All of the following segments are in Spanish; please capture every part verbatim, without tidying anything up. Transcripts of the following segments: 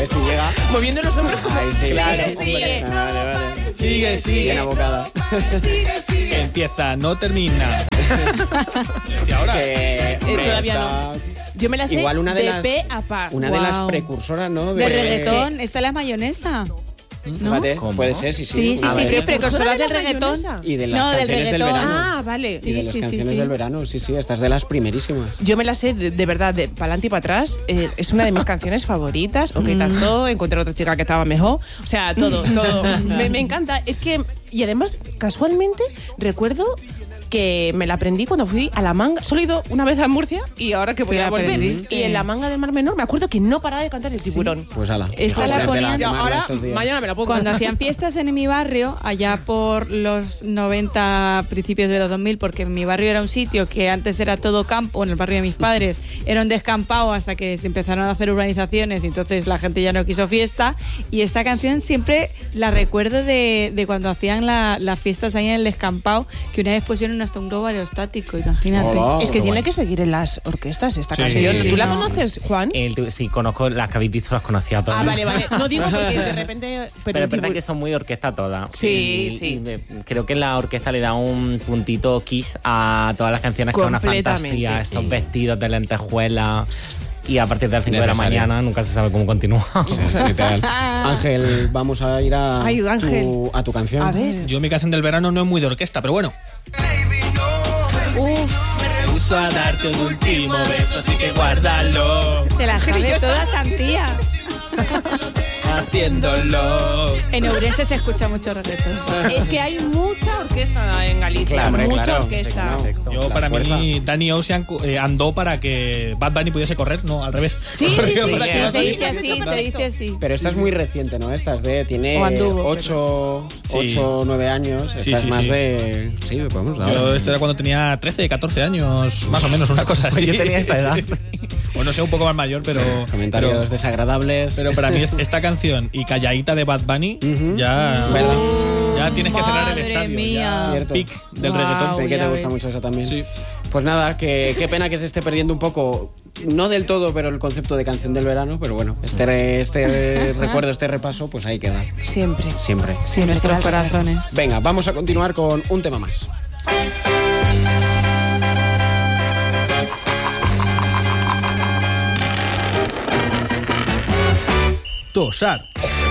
si llega... Moviendo los hombros como... Ahí sí, claro, sigue, hombre. sigue. Vale, vale. Sigue, sigue. Bien abocada. Empieza, no termina. ¿Y ahora? Que, hombre, todavía está- Yo me la sé Igual una de de las- pe a pa. Una de las Guau. precursoras, ¿no? De reggaetón, está la mayonesa. ¿No? Fíjate, ¿Cómo? puede ser, sí, sí. Sí, sí, Una sí, de sí, ellas. precursoras de del la reggaetón. mayonesa? Y de las No, del canciones del reggaetón. verano. Ah, vale. Y Sí, de las sí, canciones sí. del verano, sí, sí, esta es de las primerísimas. Yo me la sé de, de verdad, de para adelante y para atrás. Eh, es una de mis canciones favoritas. Ok, tanto. Encontré otra chica que estaba mejor. O sea, todo, todo. me, me encanta. Es que, y además, casualmente, recuerdo que me la aprendí cuando fui a la manga. Solo he ido una vez a Murcia y ahora que voy Te a la volver. aprendiste. Y en la manga del Mar Menor me acuerdo que no paraba de cantar el tiburón. Pues ala. Esta Pues la ya te ponían- quemarla Ahora, estos días. mañana me la pongo. Cuando hacían fiestas en mi barrio, allá por los noventa, principios de los dos mil, porque mi barrio era un sitio que antes era todo campo, en el barrio de mis padres, era un descampado hasta que se empezaron a hacer urbanizaciones y entonces la gente ya no quiso fiesta. Y esta canción siempre la recuerdo de, de cuando hacían la- las fiestas ahí en el descampado, que una vez pusieron hasta un globo aerostático, imagínate. Hola. Es que Qué tiene guay. que seguir en las orquestas esta Sí, canción. sí, ¿Tú la no. conoces, Juan? El tu- sí, conozco las que habéis dicho, las conocía todas. Ah, vale, vale. No digo porque de repente... Pero, Pero el es verdad tibur- que son muy orquesta todas. Sí, Y- sí. y me- creo que la orquesta le da un puntito kiss a todas las canciones, que es una Completamente, fantasía. Esos sí. vestidos de lentejuela. Y a partir de las cinco de la Necesario. mañana nunca se sabe cómo continúa. Sí, literal. Ángel, vamos a ir a, Ay, Ángel. Tu, a tu canción. A ver. Yo mi canción del verano no es muy de orquesta, pero bueno. Me rehuso a darte un último beso, así que guárdalo. Se la sabe toda Santía. Haciéndolo. En Ourense se escucha mucho reggaetón. Es que hay mucha orquesta en Galicia. Claro, hombre, mucha claro. orquesta. Perfecto. Yo, La para fuerza. mí, Danny Ocean eh, andó para que Bad Bunny pudiese correr, no, al revés. Sí, sí, Porque sí, para sí, que Bad Se Bunny- dice así, se dice así. Pero esta es muy reciente, ¿no? Esta es de... Tiene O anduvo, ocho, Sí. ocho, nueve años. Esta Sí, es sí, más sí. de... Sí, vamos, la Yo verdad. esto era cuando tenía trece, catorce años, más o menos, una cosa así. Yo tenía esta edad. O no sé, un poco más mayor, pero... Comentarios pero, desagradables. pero para mí est- esta canción y Calladita de Bad Bunny Ujú. ya... ¿Verdad? Ya tienes que cerrar el Madre estadio. mía. Ya Cierto. pic del Wow. reggaetón. Sé que ya te gusta ves. mucho esa también. Sí. Pues nada, que, qué pena que se esté perdiendo un poco, no del todo, pero el concepto de canción del verano, pero bueno, este, re- este recuerdo, este repaso, pues ahí queda, Siempre. siempre. Sí, Nuestros corazones. Venga, vamos a continuar con un tema más. Tosar.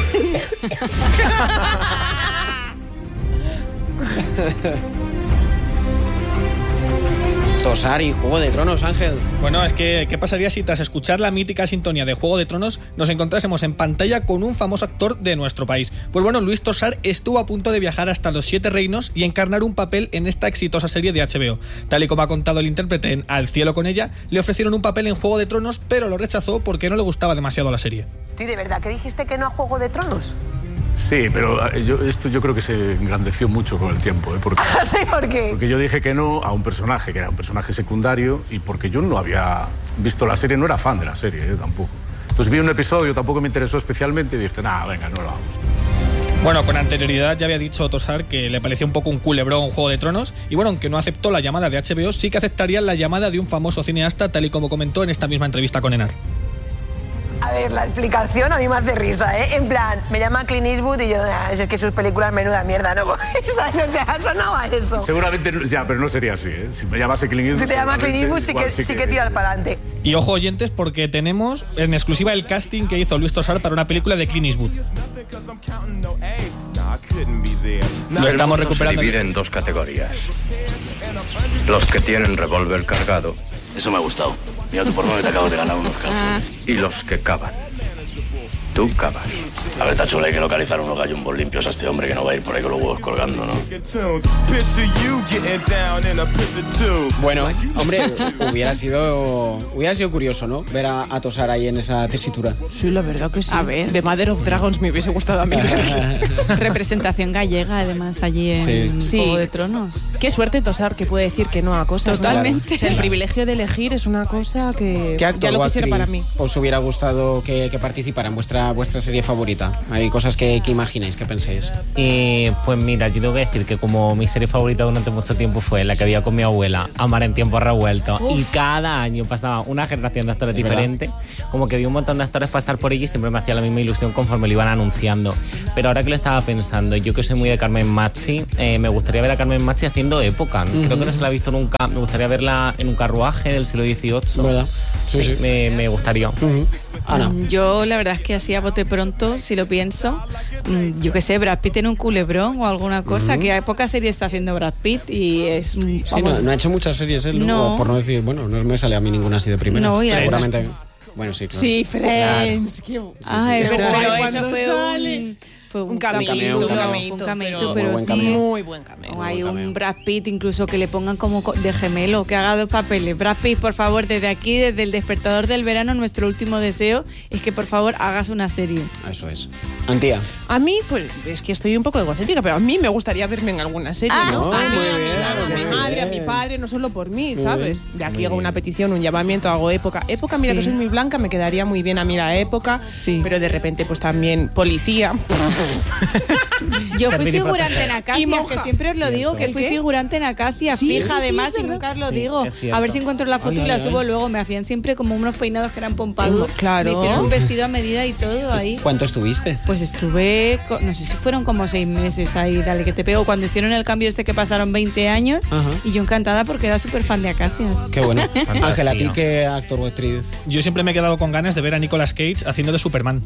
Tosar y Juego de Tronos, Ángel. Bueno, es que, ¿qué pasaría si tras escuchar la mítica sintonía de Juego de Tronos nos encontrásemos en pantalla con un famoso actor de nuestro país? Pues bueno, Luis Tosar estuvo a punto de viajar hasta los Siete Reinos y encarnar un papel en esta exitosa serie de H B O. Tal y como ha contado el intérprete en Al cielo con ella, le ofrecieron un papel en Juego de Tronos, pero lo rechazó porque no le gustaba demasiado la serie. ¿Tú de verdad que dijiste que no a Juego de Tronos? Sí, pero eh, yo, esto yo creo que se engrandeció mucho con el tiempo, ¿eh? porque, Sí, ¿por qué? porque yo dije que no a un personaje que era un personaje secundario y porque yo no había visto la serie, no era fan de la serie ¿eh? tampoco. Entonces vi un episodio, tampoco me interesó especialmente y dije, nada, venga, no lo vamos. Bueno, con anterioridad ya había dicho Tosar que le parecía un poco un culebrón Juego de Tronos y bueno, aunque no aceptó la llamada de H B O, sí que aceptaría la llamada de un famoso cineasta, tal y como comentó en esta misma entrevista con Enar. A ver, la explicación a mí me hace risa, ¿eh? En plan, me llama Clint Eastwood y yo, ah, es que sus películas menuda mierda, ¿no? O sea, ha sonado a eso. Seguramente, no- ya, pero no sería así, ¿eh? Si me llamase Clint Eastwood... Si te llama Clint Eastwood, sí igual que, sí que tiras para adelante. Y ojo oyentes, porque tenemos en exclusiva el casting que hizo Luis Tosar para una película de Clint Eastwood. Lo estamos recuperando. Se divide en dos categorías. Los que tienen revólver cargado Eso me ha gustado. Mira tú por dónde te acabas de ganar unos calzones. y los que cavan. Tú cavas. A ver, Tacho, hay que localizar unos gallumbos limpios a este hombre que no va a ir por ahí con los huevos colgando, ¿no? Bueno, hombre, hubiera sido hubiera sido curioso, ¿no? Ver a, a Tosar ahí en esa tesitura. Sí, la verdad que sí. A ver. The Mother of Dragons me hubiese gustado a mí. Representación gallega, además, allí en Sí. Juego Sí. de Tronos. Qué suerte Tosar que puede decir que no a cosas. ¿no? Totalmente. O sea, el privilegio de elegir es una cosa que ¿Qué actor ya lo o quisiera actriz para mí. os hubiera gustado que, que participara en vuestra vuestra vuestra serie favorita? Hay cosas que, que imagináis, que penséis. Eh, pues mira, yo tengo que decir que como mi serie favorita durante mucho tiempo fue la que había con mi abuela, Amar en tiempo revuelto, Uf. y cada año pasaba una generación de actores diferentes, como que vi un montón de actores pasar por ella y siempre me hacía la misma ilusión conforme lo iban anunciando. Pero ahora que lo estaba pensando, yo que soy muy de Carmen Machi, eh, me gustaría ver a Carmen Machi haciendo época. Uh-huh. Creo que no se la he visto nunca. Me gustaría verla en un carruaje del siglo dieciocho. ¿Verdad? Sí, sí. Me, me gustaría. Uh-huh. Ana. Yo la verdad es que así a bote pronto, si lo pienso, yo qué sé, Brad Pitt en un culebrón o alguna cosa, uh-huh. que a poca serie está haciendo Brad Pitt y es... Sí, no, no ha hecho muchas series él, ¿no? Por no decir, bueno, no me sale a mí ninguna así de primera. No, y seguramente... Bueno, sí, claro. Sí, Friends. Claro. Qué... Ay, sí, sí. pero, pero eso fue sale... un... Fue un, un cameíto, un cameíto, un cameíto, un cameíto, pero, pero, muy sí, cameo. muy buen cameo. O hay buen cameo. un Brad Pitt incluso que le pongan como de gemelo, que haga dos papeles. Brad Pitt, por favor, desde aquí, desde el Despertador del Verano, nuestro último deseo es que por favor hagas una serie. Eso es. Antía. A mí, pues es que estoy un poco egocéntrica, pero a mí me gustaría verme en alguna serie, Ah, ¿no? no, a mí, muy a mi- bien, a mi muy madre, bien. a mi padre, no solo por mí, Muy ¿sabes? bien, De aquí muy hago una bien. petición, un llamamiento, hago época. Época, mira Sí. que soy muy blanca, me quedaría muy bien a mí la época, Sí. pero de repente pues también policía. Yo fui También figurante en Y Acacia, monja. que siempre os lo digo, que ¿El fui qué? figurante en Acacia, Sí, fija sí, sí, además, es y verdad. nunca os lo Sí, digo. es cierto. A ver si encuentro la foto Ay, y la ay, subo ay. luego. Me hacían siempre como unos peinados que eran pompadour. Claro. Me hicieron un vestido a medida y todo ahí. ¿Cuánto estuviste? Pues estuve, co- no sé si fueron como seis meses ahí, dale que te pego, cuando hicieron el cambio este que pasaron veinte años, Ajá. y yo encantada porque era súper fan de Acacias. Qué bueno. Ángel, ¿a ti tío. qué actor o actriz? Yo siempre me he quedado con ganas de ver a Nicolas Cage haciendo de Superman.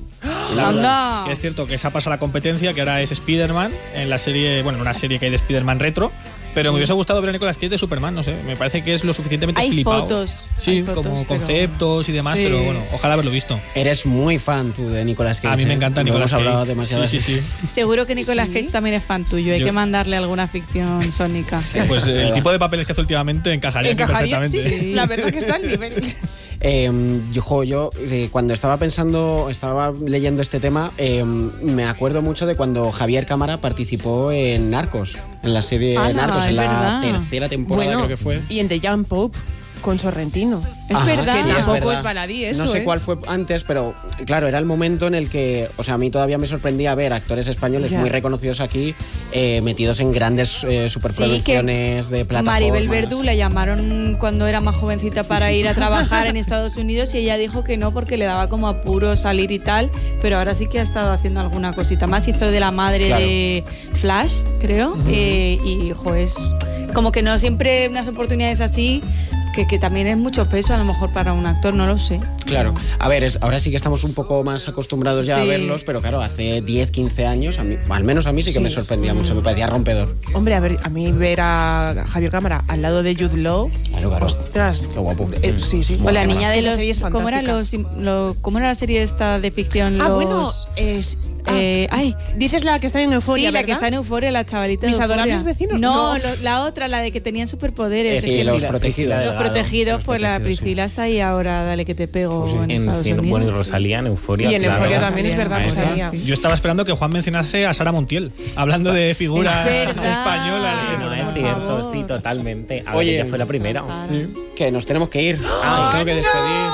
¡Anda! Que es cierto que se ha pasado la competencia, que ahora es Spider-Man en la serie, bueno, en una serie que hay de Spider-Man retro. Pero me hubiese gustado ver a Nicolas Cage de Superman, no sé. Me parece que es lo suficientemente Hay flipado. fotos, Sí, hay fotos, como pero- conceptos y demás, Sí. pero bueno, ojalá haberlo visto. Eres muy fan tú de Nicolas Cage. A mí me ¿eh? encanta Lo Nicolas hemos hablado Cage. demasiado. Sí, sí, sí. Seguro que Nicolas ¿Sí? Cage también es fan tuyo, hay Yo- que mandarle alguna ficción sónica. Pues eh, el tipo de papeles que hace últimamente encajaría, aquí Encajaría, sí, perfectamente. sí, la verdad que está al nivel. Eh, yo, jo, yo eh, cuando estaba pensando, estaba leyendo este tema, eh, me acuerdo mucho de cuando Javier Cámara participó en Narcos, en la serie ¡Hala, Narcos, en es la verdad! tercera temporada Bueno, creo que fue. y en The Young Pope con Sorrentino. Es Ajá, verdad. que sí, Tampoco verdad. es baladí eso, No sé ¿eh? cuál fue antes, pero claro, era el momento en el que, o sea, a mí todavía me sorprendía ver actores españoles Ya. muy reconocidos aquí, eh, metidos en grandes eh, superproducciones de plataformas. Maribel Verdú la llamaron cuando era más jovencita para ir a trabajar en Estados Unidos y ella dijo que no porque le daba como apuro salir y tal, pero ahora sí que ha estado haciendo alguna cosita más. Hizo de la madre Claro. de Flash, creo, eh, y jo, es como que no siempre unas oportunidades así, que, que también es mucho peso a lo mejor para un actor, no lo sé. Claro, a ver, es, ahora sí que estamos un poco más acostumbrados ya a Sí. verlos, pero claro, hace diez, quince años, a mí, al menos a mí sí que Sí. me sorprendía mucho, me parecía rompedor. Hombre, a ver, a mí ver a Javier Cámara al lado de Jude Law, Claro, claro. ostras, Qué guapo. eh, sí, sí. O la Además niña es de que esa los... serie es ¿Cómo era, fantástica. los, lo- ¿Cómo era la serie esta de ficción? Ah, Los- bueno, es... ah, Eh, ay, dices la que está en Euforia, sí, la ¿verdad? que está en Euforia, la chavalita de ¿Mis Euphoria. adorables vecinos? No, No. lo- la otra, la de que tenían superpoderes. Sí, Es que los Priscila- protegidos. Los Delgado. protegidos, Los pues la protegidos, sí. Priscila está ahí ahora, dale que te pego Pues sí. en, En, Estados en- Unidos. bueno, y Rosalía en Euforia. Y en claro. Euforia Claro. también es verdad Ahí que está. salía. Sí. Yo estaba esperando que Juan mencionase a Sara Montiel, hablando de figuras Es verdad. españolas. Sí, no, Por es cierto, favor. sí, totalmente. A Oye, ver, ella fue la primera. Sara. Que nos tenemos que ir. Nos tengo que despedir.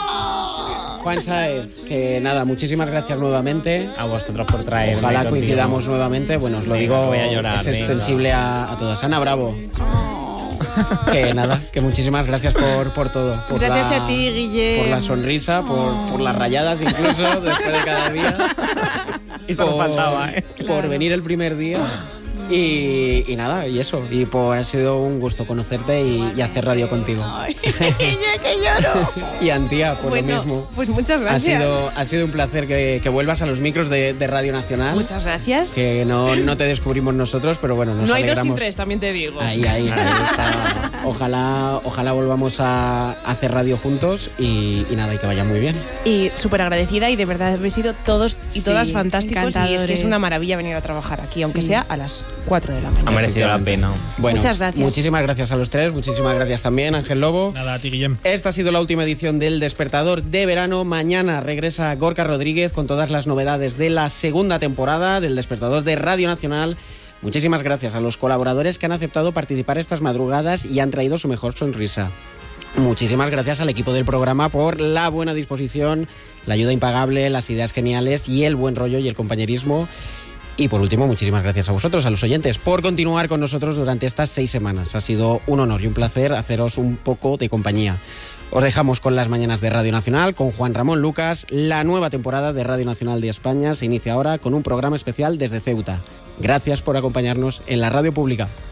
Juan Sáez, que nada, muchísimas gracias nuevamente. A vosotros por traerme. Ojalá contigo. coincidamos nuevamente. Bueno, os lo Venga, digo, voy a llorar, es venga. extensible a, a todos. Ana Bravo. Que nada, que muchísimas gracias por, por todo. Por Gracias la- a ti, Guille. Por la sonrisa, por, por las rayadas incluso, después de cada día. Y solo faltaba, ¿eh? Por venir el primer día. Y, y nada, y eso. Y por, ha sido un gusto conocerte y, y hacer radio contigo. Guille, que lloro. Y Antía, por Bueno, lo mismo. pues muchas Ha gracias. sido, ha sido un placer que, que vuelvas a los micros de, de Radio Nacional. Muchas gracias. Que no, no te descubrimos nosotros, pero bueno, nos No hay dos alegramos. sin tres, también te digo. Ahí, ahí. Ahí está. Ojalá, ojalá volvamos a hacer radio juntos y, y nada, y que vaya muy bien. Y súper agradecida y de verdad habéis sido todos y Sí, todas fantásticos y es que es encantadores. una maravilla venir a trabajar aquí, aunque Sí. sea a las cuatro de la Ha mañana. merecido la pena. Bueno, Muchas gracias. muchísimas gracias a los tres, muchísimas gracias también, Ángel Lobo. Nada, a ti, Guillem. Esta ha sido la última edición del Despertador de verano. Mañana regresa Gorka Rodríguez con todas las novedades de la segunda temporada del Despertador de Radio Nacional. Muchísimas gracias a los colaboradores que han aceptado participar estas madrugadas y han traído su mejor sonrisa. Muchísimas gracias al equipo del programa por la buena disposición, la ayuda impagable, las ideas geniales y el buen rollo y el compañerismo. Y por último, muchísimas gracias a vosotros, a los oyentes, por continuar con nosotros durante estas seis semanas. Ha sido un honor y un placer haceros un poco de compañía. Os dejamos con las mañanas de Radio Nacional, con Juan Ramón Lucas. La nueva temporada de Radio Nacional de España se inicia ahora con un programa especial desde Ceuta. Gracias por acompañarnos en la radio pública.